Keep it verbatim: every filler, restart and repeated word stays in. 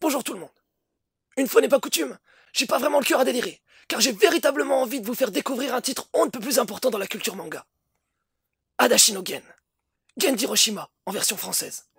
Bonjour tout le monde. Une fois n'est pas coutume, j'ai pas vraiment le cœur à délirer, car j'ai véritablement envie de vous faire découvrir un titre on ne peut plus important dans la culture manga. Adachi no Gen. Gen d'Hiroshima, en version française.